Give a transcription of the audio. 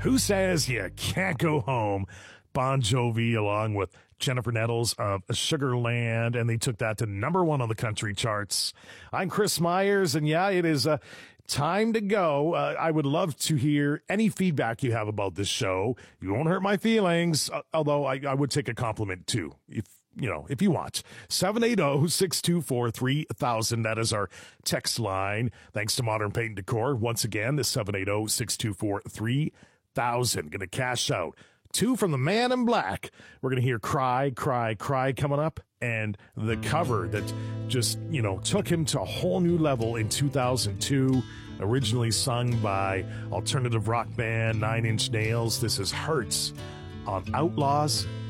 Who Says You Can't Go Home? Bon Jovi along with Jennifer Nettles of Sugarland, and they took that to number 1 on the country charts. I'm Chris Myers, and yeah, it is time to go. I would love to hear any feedback you have about this show. You won't hurt my feelings, although I would take a compliment too, if you want. 780-624-3000. That is our text line. Thanks to Modern Paint and Decor. Once again, the 780-624-3000. Going to cash out 2 from the Man in Black. We're going to hear Cry, Cry, Cry coming up. And the cover that just, took him to a whole new level in 2002. Originally sung by alternative rock band 9 Inch Nails. This is Hurts on Outlaws